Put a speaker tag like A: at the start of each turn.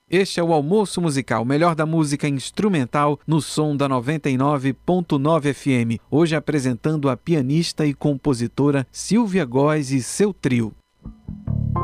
A: Este é o Almoço Musical, o melhor da música instrumental no som da 99.9 FM. Hoje apresentando a pianista e compositora Silvia Góes e seu trio.